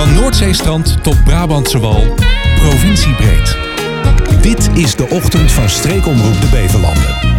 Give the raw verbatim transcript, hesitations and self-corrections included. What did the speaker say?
Van Noordzeestrand tot Brabantse Wal, provinciebreed. Dit is de ochtend van Streekomroep de Beverlanden.